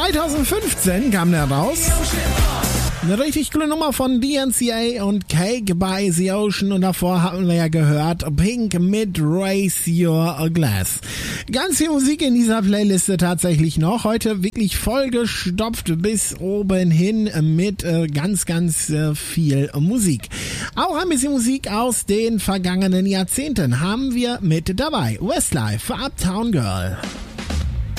2015 kam der raus. Eine richtig coole Nummer von DNCA und Cake by the Ocean, und davor haben wir ja gehört Pink mit Raise Your Glass. Ganz viel Musik in dieser Playliste tatsächlich noch. Heute wirklich vollgestopft bis oben hin mit ganz viel Musik. Auch ein bisschen Musik aus den vergangenen Jahrzehnten haben wir mit dabei. Westlife für Uptown Girl.